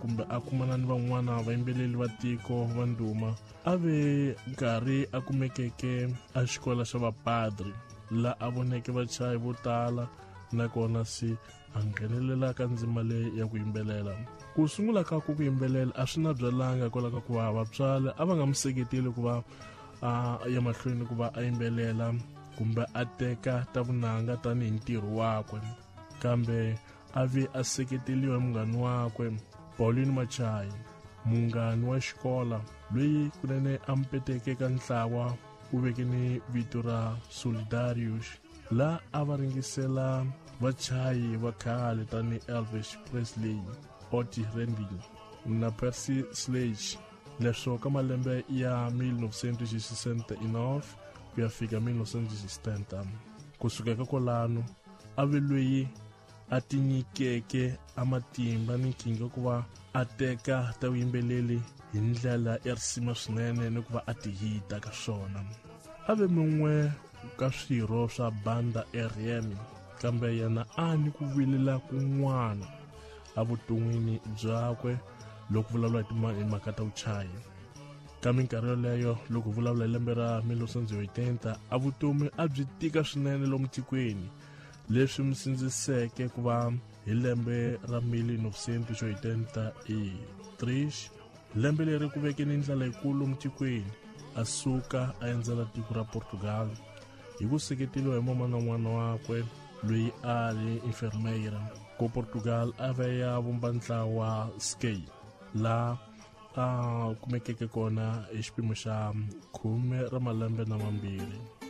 kumbe a kumana ni van'wana vayimbeleri va tiko va ndhuma a ve nkarhi a kumekeke a xikola xa vapadri la a voneke vachayi vo tala nakona si a nghenelela ka ndzima leyi ya ku yimbelela. Ku sungula ka ku yimbelela a swi na byalanga kwala ka ku va vatswari a va nga mu seketeli ku va ya mahlweni ku va a yimbelela kumbe a teka ta vunanga tanihi ntirho wakwe, kambe a ve a seketeliwa munghani wakwe Pauline Machayi, munghani wa xikola loyi kunene a mpeteke ka ntlawa u veke ni vito ra Solidarius, la a va ringisela vachayi va khale tani Elvis Presley, Otis Redding na Percy Sledge. Leswo ka malembe ya 1969 ku ya fika 1970. Kusuka ka kolano a ve loyi a tinyikeke a matimba ni nkhinga ku va a teka ta vuyimbeleri hi ndlela ya risima swinene ni ku va a tihita ka swona. A ve mun'we ka swirho swa banda R.E.M, kambe yena a ni ku vilela kun'wana a vuton'wini byakwe loko vulavula hi mhaka ta vuchayi. Ka minkarhi yoleyo loko vulavula hi lembe ra 1980 a vutomi a byi tika swinene lomu tikweni, leswi musindziseke ku va hi lembe ra 1983 lembe leri ku veke ni ndlela yikulu lomu tikweni. A suka a endzela tiko ra Portugal hi ku seketeliwa hi mamana n'wana wakwe loyi a ri enfermeira. Ko Portugal a ve ya vumba ntlawa Skay la a kumekeke kona hi xipimo xa 10 ra malembe na mambirhi.